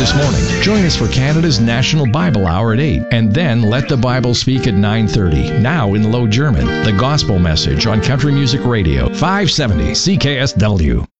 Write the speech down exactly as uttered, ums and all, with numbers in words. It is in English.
this morning. Join us for Canada's National Bible Hour at eight, and then Let the Bible Speak at nine thirty. Now in Low German, the Gospel Message on Country Music Radio, five seventy C K S W.